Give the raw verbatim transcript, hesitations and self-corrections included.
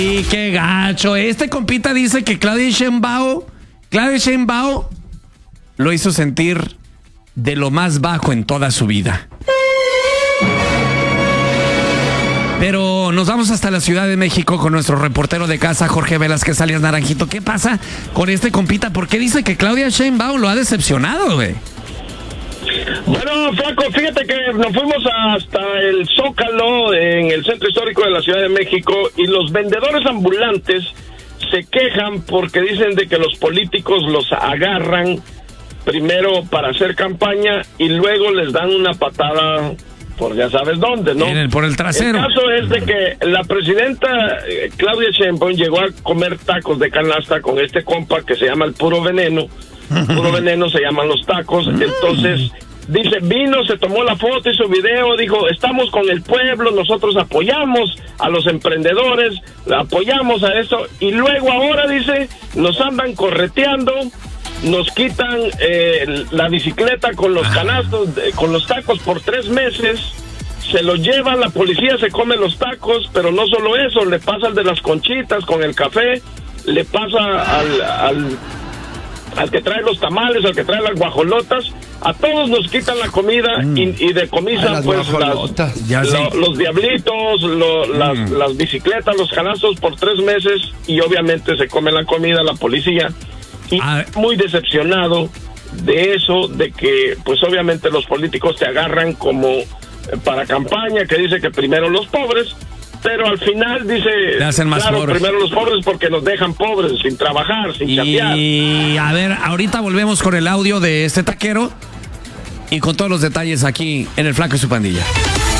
Y qué gacho. Este compita dice que Claudia Sheinbaum, Claudia Sheinbaum lo hizo sentir de lo más bajo en toda su vida. Pero nos vamos hasta la Ciudad de México con nuestro reportero de casa, Jorge Velázquez alias Naranjito. ¿Qué pasa con este compita? ¿Por qué dice que Claudia Sheinbaum lo ha decepcionado, güey? Bueno, Flaco, fíjate que nos fuimos hasta el Zócalo, en el centro histórico de la Ciudad de México, y los vendedores ambulantes se quejan porque dicen de que los políticos los agarran primero para hacer campaña y luego les dan una patada por ya sabes dónde, ¿no? En el, por el trasero. El caso es de que la presidenta eh, Claudia Sheinbaum llegó a comer tacos de canasta con este compa que se llama el Puro Veneno. Puro Veneno se llaman los tacos. Entonces, dice, vino, se tomó la foto, hizo video, dijo, estamos con el pueblo, nosotros apoyamos a los emprendedores, apoyamos a eso, y luego ahora, dice, nos andan correteando, nos quitan eh, la bicicleta con los canastos, eh, con los tacos por tres meses, se los llevan, la policía se come los tacos, pero no solo eso, le pasa al de las conchitas con el café, le pasa al, al, al que trae los tamales, al que trae las guajolotas, a todos nos quitan la comida mm. y, y decomisan las pues las, ya lo, los diablitos, lo, mm. las, las bicicletas, los canastos por tres meses y obviamente se come la comida la policía. Y ah. muy decepcionado de eso, de que pues obviamente los políticos te agarran como para campaña, que dice que primero los pobres, pero al final dice, te hacen más claro, pobres. Primero los pobres porque nos dejan pobres, sin trabajar, sin chapear. Y a ver, ahorita volvemos con el audio de este taquero y con todos los detalles aquí en El Flaco y su Pandilla.